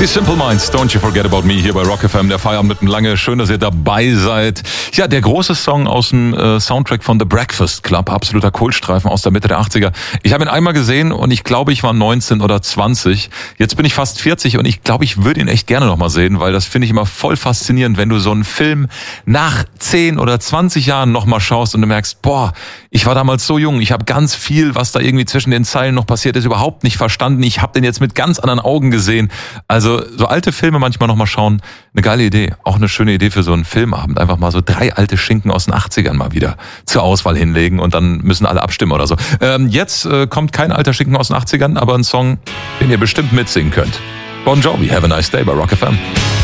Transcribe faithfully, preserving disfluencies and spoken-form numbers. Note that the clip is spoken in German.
Die Simple Minds, Don't You Forget About Me hier bei Rock F M, der Feierabend mit einem Lange. Schön, dass ihr dabei seid. Ja, der große Song aus dem äh, Soundtrack von The Breakfast Club, absoluter Kohlstreifen aus der Mitte der achtziger. Ich habe ihn einmal gesehen und ich glaube, ich war neunzehn oder zwanzig. Jetzt bin ich fast vierzig und ich glaube, ich würde ihn echt gerne nochmal sehen, weil das finde ich immer voll faszinierend, wenn du so einen Film nach zehn oder zwanzig Jahren nochmal schaust und du merkst, boah, ich war damals so jung, ich habe ganz viel, was da irgendwie zwischen den Zeilen noch passiert ist, überhaupt nicht verstanden. Ich habe den jetzt mit ganz anderen Augen gesehen. Also so alte Filme manchmal nochmal schauen, eine geile Idee. Auch eine schöne Idee für so einen Filmabend. Einfach mal so drei alte Schinken aus den achtzigern mal wieder zur Auswahl hinlegen und dann müssen alle abstimmen oder so. Ähm, jetzt äh, kommt kein alter Schinken aus den achtzigern, aber ein Song, den ihr bestimmt mitsingen könnt. Bon Jovi, Have a Nice Day bei Rock F M.